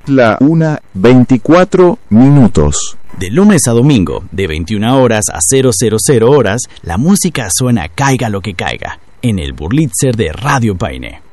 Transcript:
La 1:24. De lunes a domingo, de 21 horas a 000 horas, la música suena caiga lo que caiga, en el Burlitzer de Radio Paine.